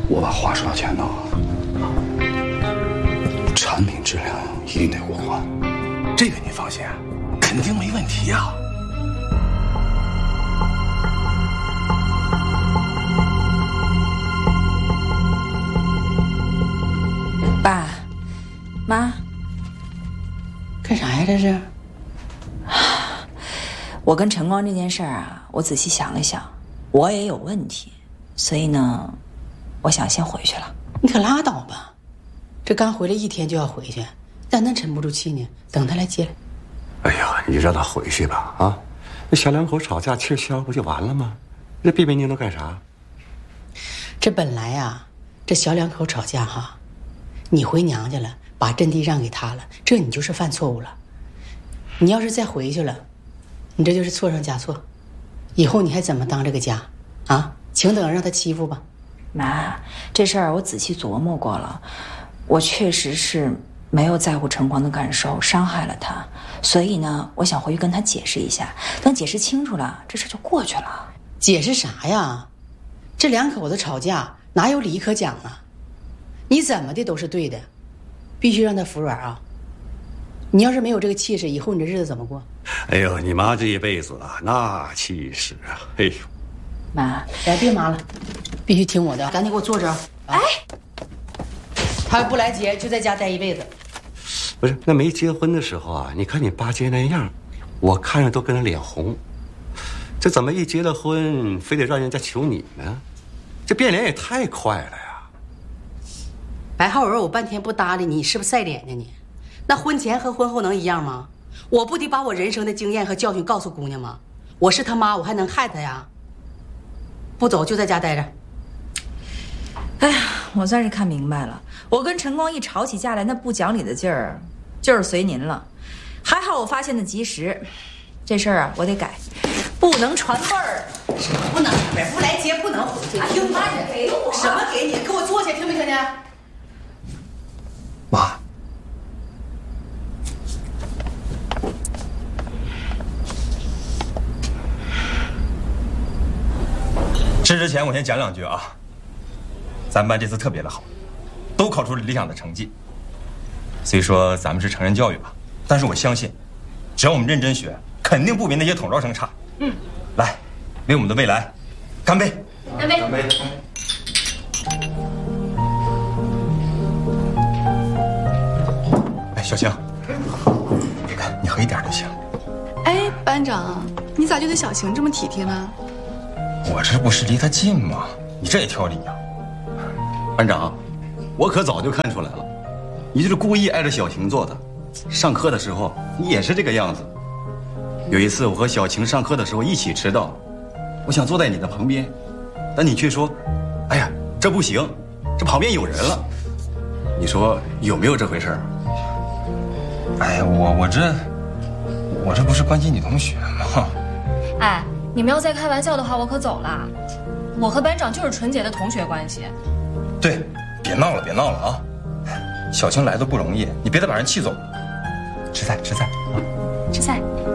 我把话说到前头，产品质量一定得过关。 这个你放心，肯定没问题啊。 爸妈， 干啥呀？这是？ 我跟晨光这件事儿啊，我仔细想了想，我也有问题，所以呢，我想先回去了。 你可拉倒吧，这刚回来1天就要回去，咋能沉不住气呢？等他来接来。 哎呀，你让他回去吧啊！那小两口吵架气消不就完了吗？那别别扭扭干啥？ 这本来呀，这小两口吵架哈，你回娘家了，把阵地让给他了，这你就是犯错误了。你要是再回去了，你这就是错上加错，以后你还怎么当这个家啊？请等让他欺负吧。 妈，这事儿我仔细琢磨过了，我确实是没有在乎晨光的感受，伤害了他，所以呢，我想回去跟他解释一下，等解释清楚了，这事就过去了。 解释啥呀？这两口子吵架哪有理可讲啊？你怎么的都是对的，必须让他服软啊！你要是没有这个气势，以后你这日子怎么过？ 哎呦，你妈这一辈子啊，那气势啊！哎呦， 妈， 来，别妈了，必须听我的，赶紧给我坐着。哎，他要不来接，就在家待一辈子。 不是，那没结婚的时候啊，你看你八戒那样，我看着都跟他脸红。这怎么一结了婚，非得让人家求你呢？这变脸也太快了呀！ 白浩文，我半天不搭理你，你是不是晒脸呢你？那婚前和婚后能一样吗？我不得把我人生的经验和教训告诉姑娘吗？我是他妈，我还能害他呀？不走就在家待着。 哎呀，我算是看明白了，我跟晨光一吵起架来，那不讲理的劲儿，就是随您了。还好我发现的及时，这事儿啊，我得改，不能传辈儿。 不能，不来接不能回去。听妈的，给我什么给你？给我坐下，听没听见？ 妈， 吃之前我先讲两句啊。咱们班这次特别的好，都考出了理想的成绩。虽说咱们是成人教育吧，但是我相信，只要我们认真学，肯定不比那些统招生差。来，为我们的未来，干杯！ 干杯！ 干杯！哎，小晴，来，你喝一点就行。 哎，班长，你咋就对小晴这么体贴呢？ 我这不是离他近吗？你这也挑理呀？ 班长，我可早就看出来了，你就是故意挨着小晴坐的。上课的时候你也是这个样子。有一次我和小晴上课的时候一起迟到，我想坐在你的旁边，但你却说：“哎呀，这不行，这旁边有人了。”你说有没有这回事？ 哎，我这不是关心女同学吗？ 哎，你们要再开玩笑的话，我可走了。我和班长就是纯洁的同学关系。 对，别闹了，别闹了啊！小晴来的不容易，你别再把人气走。吃菜，吃菜啊！ 吃菜。